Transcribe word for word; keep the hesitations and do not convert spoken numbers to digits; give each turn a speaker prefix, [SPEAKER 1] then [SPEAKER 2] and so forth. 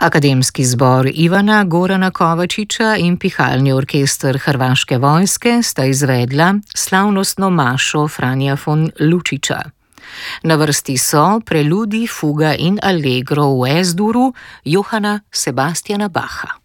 [SPEAKER 1] Akademski zbor Ivana Gorana Kovačiča in pihalni orkester Hrvaške vojske sta izvedla slavnostno mašo Franja von Lučiča. Na vrsti so preludi, fuga in allegro v es-duru Johana Sebastiana Bacha.